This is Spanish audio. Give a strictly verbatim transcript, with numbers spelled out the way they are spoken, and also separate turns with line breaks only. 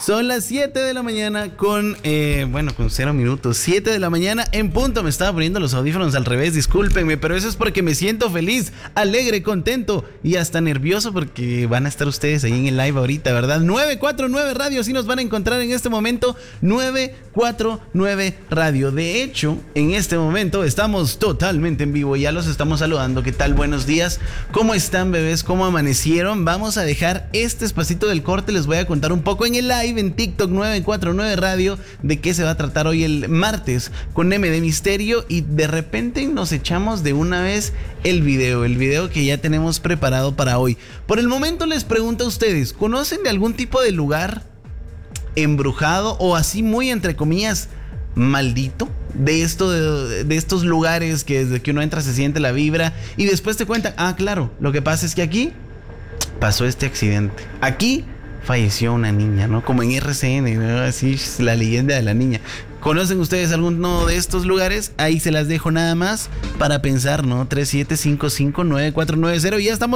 Son las siete de la mañana con, eh, bueno, con cero minutos. siete de la mañana en punto. Me estaba poniendo los audífonos al revés, discúlpenme, pero eso es porque me siento feliz, alegre, contento y hasta nervioso porque van a estar ustedes ahí en el live ahorita, ¿verdad? nueve cuatro nueve Radio, así nos van a encontrar en este momento. nueve cuatro nueve Radio. De hecho, en este momento estamos totalmente en vivo. Ya los estamos saludando. ¿Qué tal? Buenos días. ¿Cómo están, bebés? ¿Cómo amanecieron? Vamos a dejar este espacito del corte. Les voy a contar un poco en el live en TikTok nueve cuatro nueve Radio de qué se va a tratar hoy el martes con M de Misterio, y de repente nos echamos de una vez el video, el video que ya tenemos preparado para hoy. Por el momento les pregunto a ustedes, ¿conocen de algún tipo de lugar embrujado o así muy entre comillas maldito? De esto de, de estos lugares que desde que uno entra se siente la vibra y después te cuentan, ah, claro, lo que pasa es que aquí pasó este accidente, aquí falleció una niña, ¿no? Como en R C N, ¿no? Así es la leyenda de la niña. ¿Conocen ustedes alguno de estos lugares? Ahí se las dejo nada más para pensar, ¿no? tres siete cinco cinco nueve cuatro nueve cero. Y ya estamos